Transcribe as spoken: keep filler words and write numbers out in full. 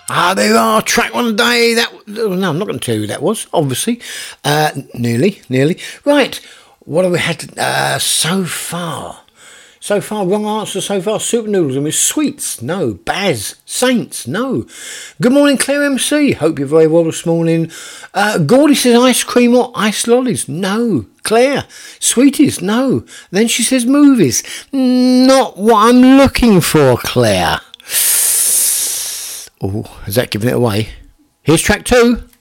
Ah, there you are. Track one a day. That no, I'm not going to tell you who that was. Obviously, uh, nearly, nearly. Right. What have we had uh, so far? So far, wrong answer so far. Super Noodles and with Sweets. No. Baz. Saints. No. Good morning, Claire M C. Hope you're very well this morning. Uh, Gordy says ice cream or ice lollies. No. Claire. Sweeties. No. Then she says movies. Not what I'm looking for, Claire. Oh, has that given it away? Here's track two.